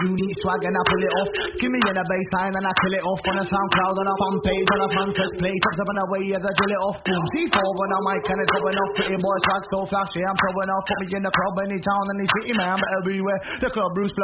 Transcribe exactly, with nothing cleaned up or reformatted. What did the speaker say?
unique swag and I pull it off. Give me in a baseline and I kill it off on a SoundCloud on a fun page on a fun first play. Chops up and away as I drill it off. Boom, C four on a mic and it's going off. Pretty boy swag so flashy, I'm showing off. Put me in the club any town any city, man, but everywhere the club Bruce.